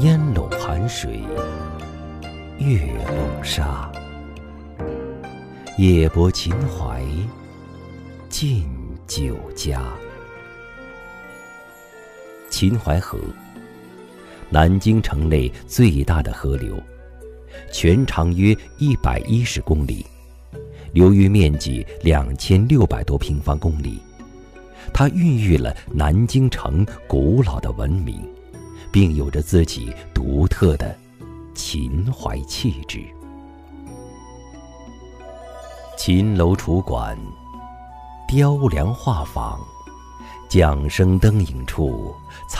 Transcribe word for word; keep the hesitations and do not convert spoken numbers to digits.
烟笼寒水，月笼沙。夜泊秦淮，近酒家。秦淮河，南京城内最大的河流，全长约一百一十公里，流域面积两千六百多平方公里。它孕育了南京城古老的文明，并有着自己独特的秦淮气质。秦楼楚馆，雕梁画舫，桨声灯影处，